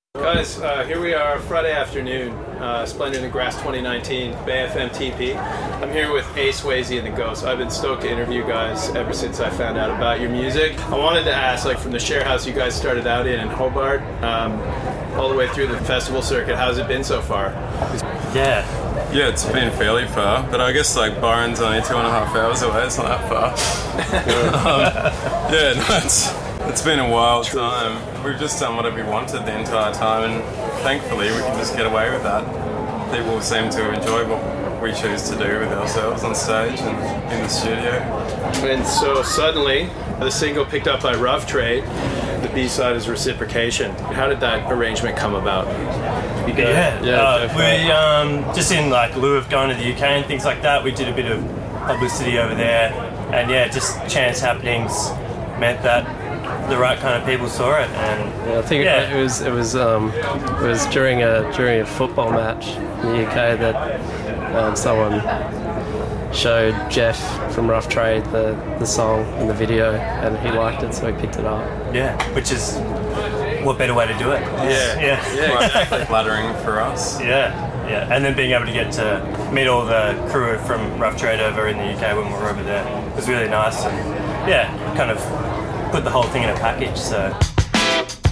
Guys, here we are Friday afternoon, Splendid in Grass 2019, Bay FM TP. I'm here with Ace Swayze and the Ghost. I've been stoked to interview you guys ever since I found out about your music. I wanted to ask, from the share house you guys started out in Hobart, all the way through the festival circuit, how's it been so far? Yeah, it's been fairly far, but I guess Byron's only 2.5 hours away, it's not that far. It's been a wild time. We've just done whatever we wanted the entire time, and thankfully we can just get away with that. People seem to enjoy what we choose to do with ourselves on stage and in the studio. And so suddenly, the single picked up by Rough Trade, the B-side is Reciprocation. How did that arrangement come about? We just in lieu of going to the UK and things like that, we did a bit of publicity over there, and just chance happenings meant that the right kind of people saw it, and I think it was during a football match in the UK that someone showed Jeff from Rough Trade the song in the video, and he liked it, so he picked it up. Yeah, which is what better way to do it? Yeah, exactly. Flattering for us. Yeah, and then being able to get to meet all the crew from Rough Trade over in the UK when we were over there was really nice, and kind of put the whole thing in a package, so...